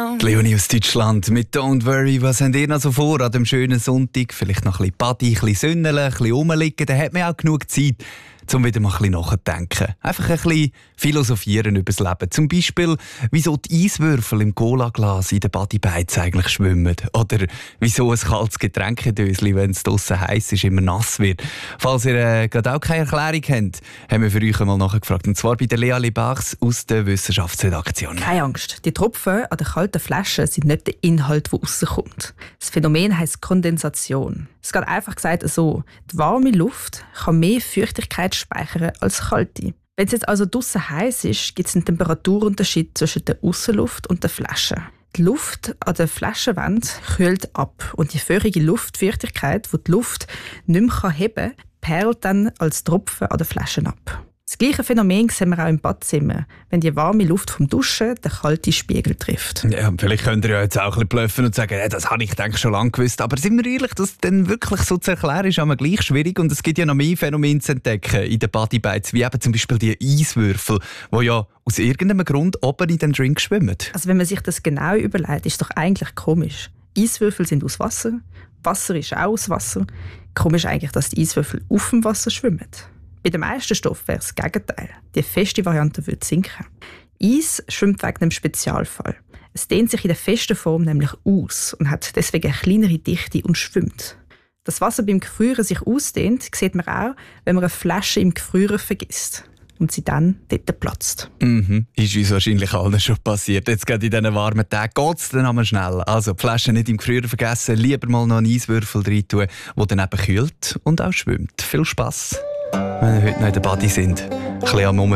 down. Die Leonie aus Deutschland mit «Don't worry». Was habt ihr noch so vor an dem schönen Sonntag? Vielleicht noch ein bisschen Party, ein bisschen sünneln, ein bisschen rumliegen. Dann hat man auch genug Zeit, um wieder mal ein bisschen nachzudenken. Einfach ein bisschen philosophieren über das Leben. Zum Beispiel, wieso die Eiswürfel im Cola-Glas in den Bodybites eigentlich schwimmen. Oder wieso ein kaltes Getränkedöschen, wenn es draussen heiß ist, immer nass wird. Falls ihr gerade auch keine Erklärung habt, haben wir für euch einmal nachgefragt. Und zwar bei der Lea Libachs aus der Wissenschaftsredaktion. Keine Angst, die Tropfen an den kalten Flaschen sind nicht der Inhalt, der rauskommt. Das Phänomen heisst Kondensation. Es geht einfach gesagt so: Die warme Luft kann mehr Feuchtigkeit speichern als kalte. Wenn es jetzt also draussen heiß ist, gibt es einen Temperaturunterschied zwischen der Aussenluft und der Flasche. Die Luft an der Flaschenwand kühlt ab und die feurige Luftfeuchtigkeit, die die Luft nicht mehr heben kann, perlt dann als Tropfen an den Flaschen ab. Das gleiche Phänomen sehen wir auch im Badzimmer, wenn die warme Luft vom Duschen den kalten Spiegel trifft. Ja, vielleicht könnt ihr ja jetzt auch ein bisschen bluffen und sagen, das habe ich denke schon lange gewusst. Aber sind wir ehrlich, das dann wirklich so zu erklären, ist aber gleich schwierig. Und es gibt ja noch mehr Phänomene zu entdecken in den Bodybites, wie eben zum Beispiel die Eiswürfel, die ja aus irgendeinem Grund oben in den Drink schwimmen. Also wenn man sich das genau überlegt, ist es doch eigentlich komisch. Eiswürfel sind aus Wasser, Wasser ist auch aus Wasser. Komisch eigentlich, dass die Eiswürfel auf dem Wasser schwimmen. Bei dem meisten Stoff wäre es das Gegenteil. Die feste Variante würde sinken. Eis schwimmt wegen einem Spezialfall. Es dehnt sich in der festen Form nämlich aus und hat deswegen eine kleinere Dichte und schwimmt. Das Wasser beim Gefrieren sich ausdehnt, sieht man auch, wenn man eine Flasche im Gefrieren vergisst und sie dann dort platzt. Ist uns wahrscheinlich allen schon passiert. Jetzt gerade in diesen warmen Tagen geht es dann einmal schnell. Also die Flasche nicht im Gefrieren vergessen, lieber mal noch einen Eiswürfel rein tun, der dann eben kühlt und auch schwimmt. Viel Spass, wenn wir heute noch in der Body sind. Ein bisschen am